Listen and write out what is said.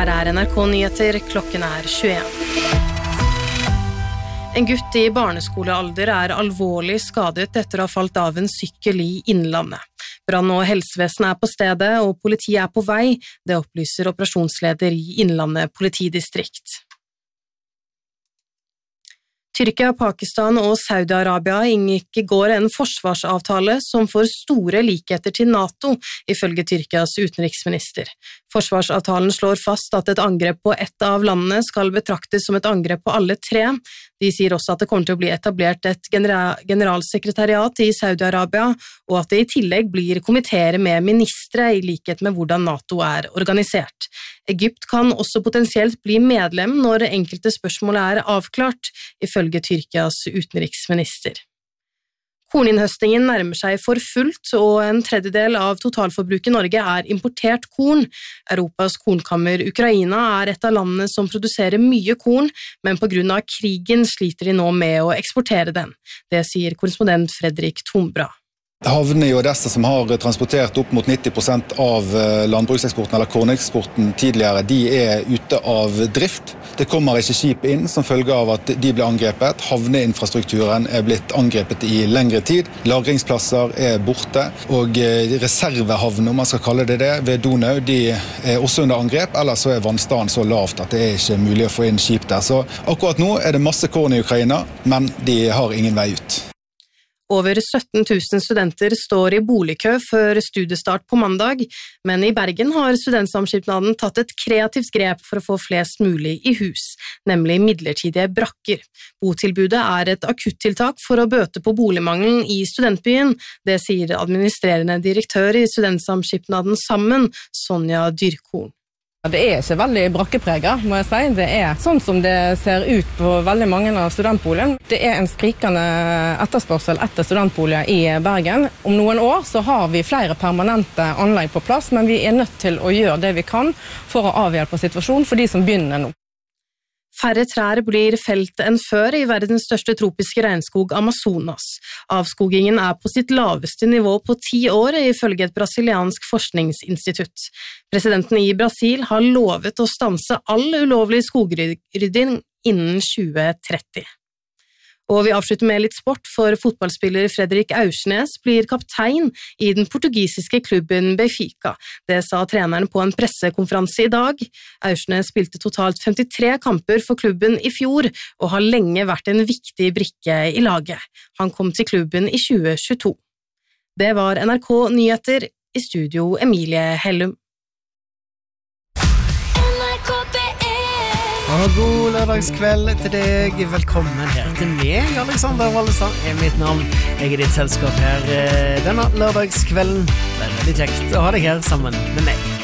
Her NRK Nyheter, klokken 21. En gutt i barneskolealder alvorlig skadet etter å ha falt av en sykkel i Innlandet. Brann- og helsevesen på stedet, og politiet på vei, det opplyser operasjonsleder i Innlandet politidistrikt. Tyrkia, Pakistan og Saudi-Arabia inngikk i går en forsvarsavtale som får store likheter til NATO, ifølge Tyrkias utenriksminister. Forsvarsavtalen slår fast at et angrep på ett av landene skal betraktes som et angrep på alle tre. De sier også at det kommer til å bli etablert et generalsekretariat i Saudi-Arabia, og at det i tillegg blir komiteer med ministre i likhet med hvordan NATO organisert. Egypt kan også potensielt bli medlem når enkelte spørsmål avklart, ifølge Tyrkias utenriksminister. Korninnhøstingen nærmer seg for fullt, og en tredjedel av totalforbruket i Norge importert korn. Europas kornkammer Ukraina et av landene som produserer mye korn, men på grunn av krigen sliter de nå med å eksportere den. Det sier korrespondent Fredrik Tombra. Havne i Odessa, som har transportert opp mot 90% av landbrukseksporten eller korneksporten tidligere, de ute av drift. Det kommer ikke skip inn som følge av at de ble angrepet. Havneinfrastrukturen blitt angrepet i lengre tid. Lagringsplasser borte, og reservehavn, om man skal kalle det, ved Donau, de også under angrep, eller så vannstanden så lavt at det ikke mulig å få inn skip der. Så akkurat nå det masse korn i Ukraina, men de har ingen vei ut. Over 17 000 studenter står i boligkø før studiestart på mandag, men i Bergen har studentsamskipnaden tatt et kreativt grep for å få flest mulig i hus, nemlig midlertidige brakker. Botilbudet et akuttiltak for å bøte på boligmangelen i studentbyen, det sier administrerende direktør i studentsamskipnaden Sammen, Sonja Dyrkorn. Det ikke veldig brakkepreget, må jeg si. Det sånn som det ser ut på veldig mange av studentboligene. Det en skrikende etterspørsel etter studentboliger i Bergen. Om noen år så har vi flere permanente anlegg på plass, men vi nødt til å gjøre det vi kan for å avhjelpe situasjonen for de som begynner nå. Færre trær blir felt enn før i verdens største tropiske regnskog Amazonas. Avskogingen på sitt laveste nivå på 10 år, ifølge et brasiliansk forskningsinstitutt. Presidenten i Brasil har lovet å stanse all ulovlig skogrydding innen 2030. Og vi avslutter med litt sport, for fotballspiller Fredrik Aursnes blir kaptein i den portugisiske klubben Benfica. Det sa treneren på en pressekonferanse i dag. Aursnes spilte totalt 53 kamper for klubben i fjor, og har lenge vært en viktig brikke i laget. Han kom til klubben i 2022. Det var NRK Nyheter, i studio Emilie Hellum. Og god lørdagskveld til deg. Velkommen her til meg, Alexander Wallestad mitt navn. Jeg ditt selskap her denne lørdagskvelden. Det veldig kjekt å ha deg her sammen med meg.